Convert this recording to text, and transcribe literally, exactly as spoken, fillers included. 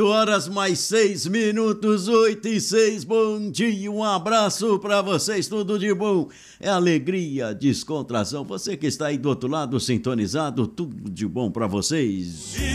Horas mais seis minutos, oito e seis, bom dia, um abraço pra vocês, tudo de bom, é alegria, descontração, você que está aí do outro lado sintonizado, tudo de bom pra vocês.